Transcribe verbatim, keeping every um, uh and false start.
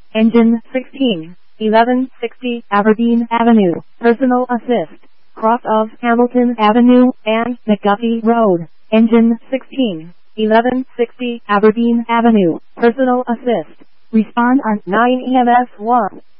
Engine sixteen, eleven sixty Aberdeen Avenue, Personal Assist, cross of Hamilton Avenue and McGuffey Road. Engine sixteen, eleven sixty Aberdeen Avenue, Personal Assist. Respond on nine E M S one.